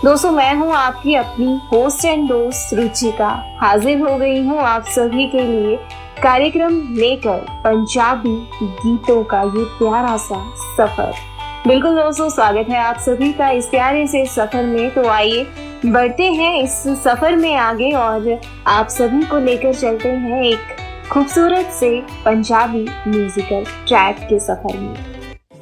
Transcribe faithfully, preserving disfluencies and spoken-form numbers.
दोस्तों, मैं हूँ आपकी अपनी होस्ट एंड दोस्त रुचिका। हाजिर हो गई हूँ आप सभी के लिए कार्यक्रम लेकर पंजाबी गीतों का ये प्यारा सा सफर। बिल्कुल दोस्तों, स्वागत है आप सभी का इस प्यारे से सफर में। तो आइए बढ़ते हैं इस सफर में आगे और आप सभी को लेकर चलते हैं एक खूबसूरत से पंजाबी म्यूजिकल ट्रैक के सफर में।